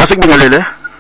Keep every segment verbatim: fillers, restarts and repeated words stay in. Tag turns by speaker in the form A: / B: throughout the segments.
A: asikubingelele.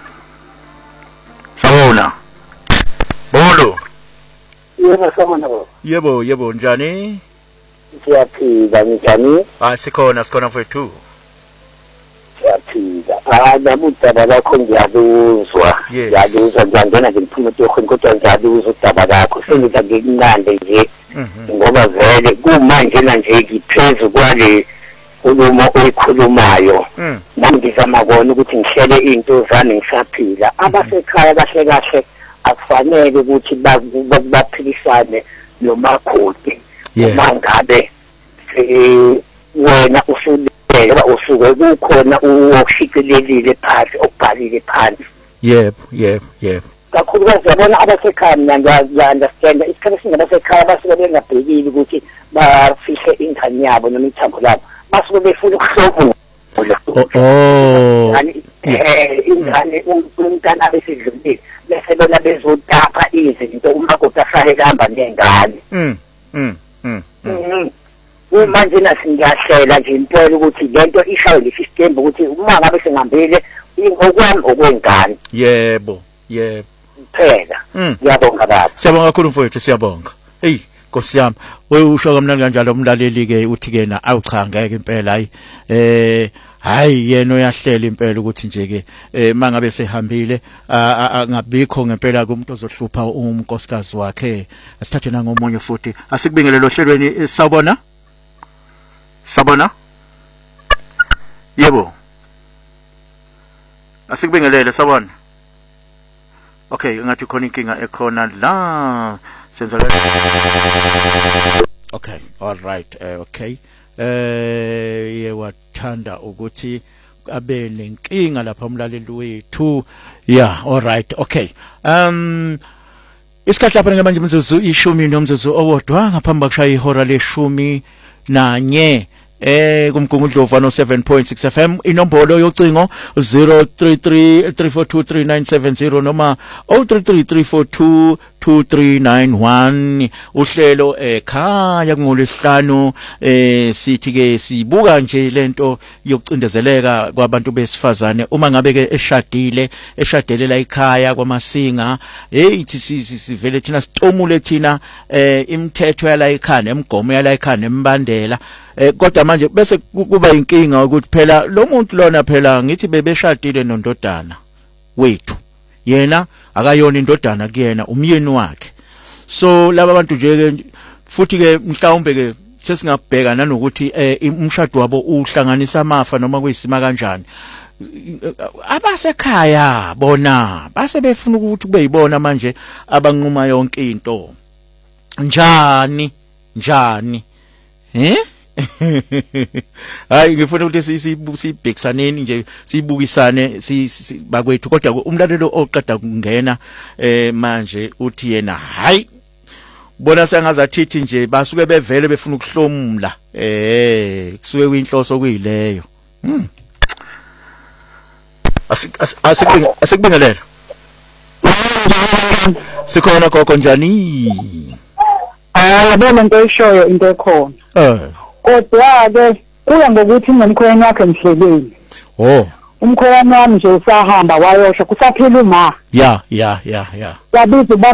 A: Sawona. Bolo.
B: Yebo sawona baba.
A: Yebo, yebo njani?
B: Siyaphila njani?
A: Ah sikhona, sikhona mfethu.
B: Siyaphila. Ah nabudaba bakho ngiyabuzwa. Ngiyabuzwa ngiyangena nje ngiphume tokhoni kodwa ngiyabuzwa udaba lakho. Sengiza ngikunande nje. Ngoba vele kumanje nje ngiphezu kwale khuluma oyikhulumayo. Nangizama kona ukuthi ngihlele into zami ngisaphila. Abasekhaya kahle kahle akufanele ukuthi baphilisane nomakoti. Mangabe eh wena usudela usuke kukhona ukushikelelile phansi okubhalile phansi.
A: Yebo, yebo, yebo.
B: Kakhulukazi yabona abasekhaya mina ngiya-understand isikhathi singabasekhaya basuke bengabhekile ukuthi bafihle ingane yabo noma ithambo labo basuke befuna ukuhlobula.
A: Oh.
B: Eh ingane umntana abesidlulile bese bona bezotapha izinto umakoti ahlale kahamba nengane.
A: Mm. Mm. Mm.
B: Manje nasingiyahlela nje impela ukuthi lento ishaye lesistembu ukuthi uma ngabe singambile ngokwami okwengane.
A: Yebo, yebo.
B: Phela. Ngiyabonga baba.
A: Siyabonga kakhulu mfowethu, siyabonga. Hey, Nkosi yami, usho kamnandi kanjalo umlaleli ke uthi ke na awu cha ngeke impela hayi eh hayi yena uyahlela impela ukuthi nje ke eh mangabe sehambile angabikho ngempela kumuntu ozohlupha unkosikazi wakhe. Asithathe na ngomunye futhi asikubingelelo hlelweni sawubona Sabona Yebo Asikubingelele sawubona Okay ngathi khona inkinga ekhona la senza Okay all right uh, okay eh yewathanda ukuthi abe nenkinga lapha umlaleli wethu yeah all right okay um isikhathi lapha ngamanje imzuzu ishumi nomzuzu owodwa ngaphambi kokushaya ihora leshumi nanye eh kumgungundlovu no seven point six F M inombolo yocingo zero three three three four two three nine seven zero noma zero three three three four two two three nine one uhlelo ekhaya ngolesihlanu eh sithi ke sibuka nje lento yokucindezeleka kwabantu besifazane uma ngabe ke eshadile eshadelela ekhaya kwamasinga hey ithi sivele thina sitomule thina eh imithetho yala ekhaya nemigomo yala ekhaya nembandela eh kodwa manje bese kuba inkinga ukuthi phela lo muntu lona phela ngithi bebeshadile nondodana wethu yena akayona indodana kuyena umyeni wakhe so laba bantu nje futhi ke mhlawumbe ke sesingabheka nanokuthi umshado wabo uhlanganisa amafa noma kuyisima kanjani abasekhaya bona base befuna ukuthi kube yibona manje abanquma yonke into njani njani eh hayi ngifuna ukuthi sibheksaneni nje sibukisane bakwethu kodwa umlalelo oqeda kungena eh manje uthi yena hayi bona sengazathi nje basuke bevele befuna ukuhlomula eh kusuke kuyinhloso kuyileyo hm asikubingelela sikhona gogo njani
C: ah yabona into eshoyo into ekhona
A: eh
C: kodwa ke kuya ngokuthi ngomkhweni wakhe emhleleni
A: oh
C: umkhweni wami nje usahamba wayosha kusaphila uma
A: ya ya ya ya
C: yabiza